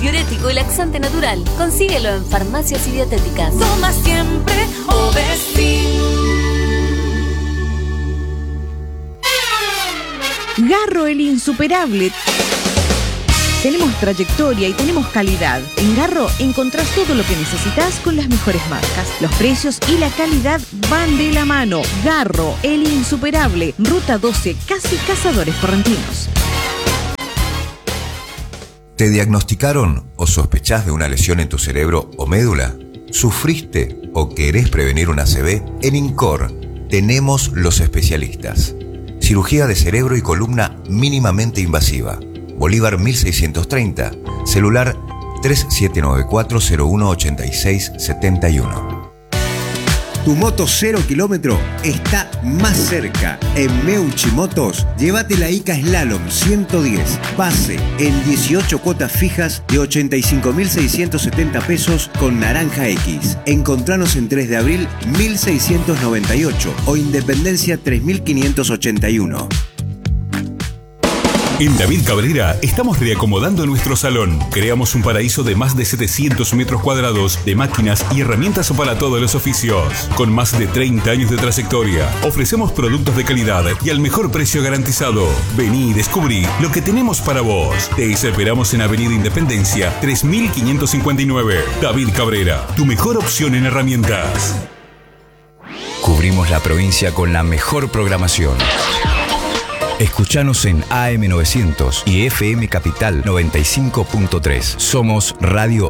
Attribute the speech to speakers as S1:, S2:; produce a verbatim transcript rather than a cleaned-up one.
S1: diurético y laxante natural. Consíguelo en farmacias y dietéticas.
S2: Toma siempre Ovestin.
S3: Garro el insuperable. Tenemos trayectoria y tenemos calidad. En Garro encontrás todo lo que necesitas con las mejores marcas. Los precios y la calidad van de la mano. Garro, el insuperable. Ruta doce, casi Cazadores Correntinos.
S4: ¿Te diagnosticaron o sospechás de una lesión en tu cerebro o médula? ¿Sufriste o querés prevenir una A C V? En INCOR tenemos los especialistas. Cirugía de cerebro y columna mínimamente invasiva. Bolívar mil seiscientos treinta, celular tres siete nueve cuatro cero uno ocho seis siete uno.
S5: Tu moto cero kilómetro está más cerca. En Meucci Motos, llévate la Ica Slalom ciento diez, base en dieciocho cuotas fijas de ochenta y cinco mil seiscientos setenta pesos con naranja X. Encontranos en tres de abril mil seiscientos noventa y ocho o Independencia tres mil quinientos ochenta y uno.
S6: En David Cabrera estamos reacomodando nuestro salón. Creamos un paraíso de más de setecientos metros cuadrados de máquinas y herramientas para todos los oficios. Con más de treinta años de trayectoria, ofrecemos productos de calidad y al mejor precio garantizado. Vení y descubrí lo que tenemos para vos. Te esperamos en Avenida Independencia tres mil quinientos cincuenta y nueve. David Cabrera, tu mejor opción en herramientas.
S7: Cubrimos la provincia con la mejor programación. Escuchanos en A M novecientos y F M Capital noventa y cinco punto tres. Somos Radio